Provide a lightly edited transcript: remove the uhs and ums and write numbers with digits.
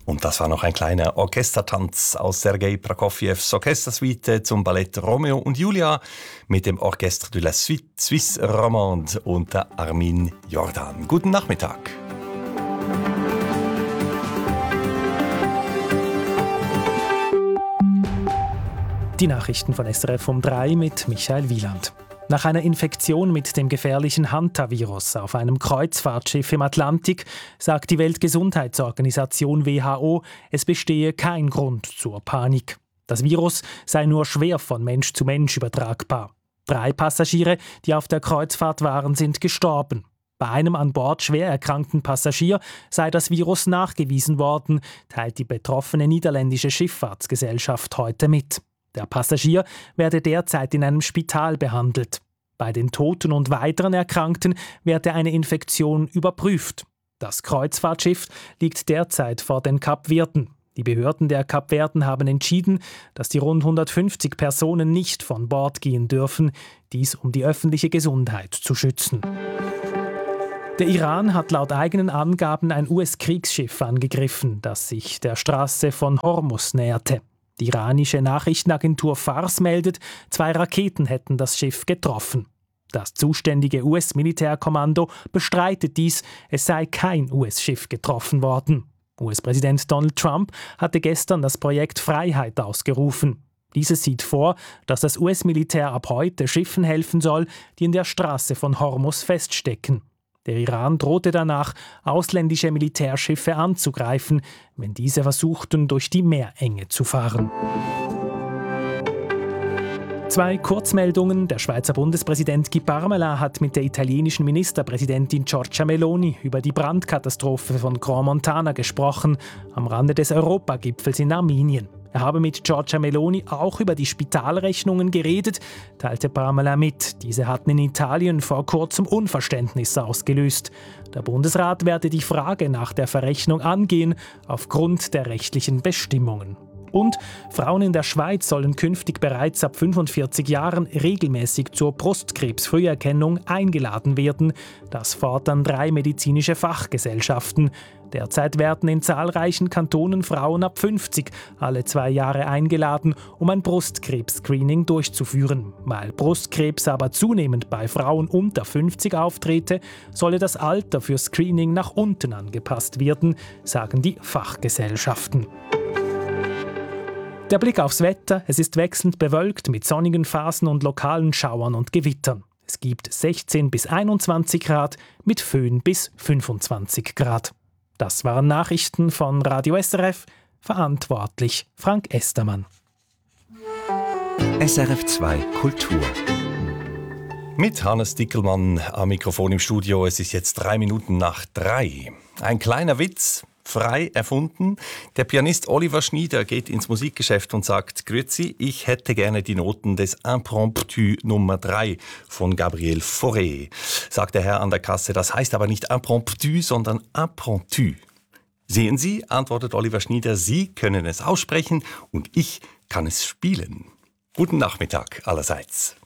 Und das war noch ein kleiner Orchestertanz aus Sergei Prokofjews Orchestersuite zum Ballett Romeo und Julia mit dem Orchestre de la Suisse Romande unter Armin Jordan. Guten Nachmittag. Die Nachrichten von SRF um 3 mit Michael Wieland. Nach einer Infektion mit dem gefährlichen Hantavirus auf einem Kreuzfahrtschiff im Atlantik sagt die Weltgesundheitsorganisation WHO, es bestehe kein Grund zur Panik. Das Virus sei nur schwer von Mensch zu Mensch übertragbar. 3 Passagiere, die auf der Kreuzfahrt waren, sind gestorben. Bei einem an Bord schwer erkrankten Passagier sei das Virus nachgewiesen worden, teilt die betroffene niederländische Schifffahrtsgesellschaft heute mit. Der Passagier werde derzeit in einem Spital behandelt. Bei den Toten und weiteren Erkrankten werde eine Infektion überprüft. Das Kreuzfahrtschiff liegt derzeit vor den Kapverden. Die Behörden der Kapverden haben entschieden, dass die rund 150 Personen nicht von Bord gehen dürfen, dies um die öffentliche Gesundheit zu schützen. Der Iran hat laut eigenen Angaben ein US-Kriegsschiff angegriffen, das sich der Straße von Hormuz näherte. Die iranische Nachrichtenagentur Fars meldet, 2 Raketen hätten das Schiff getroffen. Das zuständige US-Militärkommando bestreitet dies, es sei kein US-Schiff getroffen worden. US-Präsident Donald Trump hatte gestern das Projekt Freiheit ausgerufen. Dieses sieht vor, dass das US-Militär ab heute Schiffen helfen soll, die in der Straße von Hormuz feststecken. Der Iran drohte danach, ausländische Militärschiffe anzugreifen, wenn diese versuchten, durch die Meerenge zu fahren. 2 Kurzmeldungen. Der Schweizer Bundespräsident Guy Parmelin hat mit der italienischen Ministerpräsidentin Giorgia Meloni über die Brandkatastrophe von Grand Montana gesprochen, am Rande des Europagipfels in Armenien. Er habe mit Giorgia Meloni auch über die Spitalrechnungen geredet, teilte Parmelin mit. Diese hatten in Italien vor kurzem Unverständnis ausgelöst. Der Bundesrat werde die Frage nach der Verrechnung angehen, aufgrund der rechtlichen Bestimmungen. Und Frauen in der Schweiz sollen künftig bereits ab 45 Jahren regelmäßig zur Brustkrebsfrüherkennung eingeladen werden. Das fordern 3 medizinische Fachgesellschaften. Derzeit werden in zahlreichen Kantonen Frauen ab 50 alle 2 Jahre eingeladen, um ein Brustkrebs-Screening durchzuführen. Weil Brustkrebs aber zunehmend bei Frauen unter 50 auftrete, solle das Alter für Screening nach unten angepasst werden, sagen die Fachgesellschaften. Der Blick aufs Wetter: Es ist wechselnd bewölkt mit sonnigen Phasen und lokalen Schauern und Gewittern. Es gibt 16 bis 21 Grad mit Föhn bis 25 Grad. Das waren Nachrichten von Radio SRF, verantwortlich Frank Estermann. SRF 2 Kultur. Mit Hannes Dickelmann am Mikrofon im Studio. Es ist jetzt 3 Minuten nach 3. Ein kleiner Witz, frei erfunden. Der Pianist Oliver Schnieder geht ins Musikgeschäft und sagt: Grüezi, ich hätte gerne die Noten des Impromptu Nummer 3 von Gabriel Fauré. Sagt der Herr an der Kasse, das heißt aber nicht Impromptu, sondern Impromptu. Sehen Sie, antwortet Oliver Schnieder, Sie können es aussprechen und ich kann es spielen. Guten Nachmittag allerseits.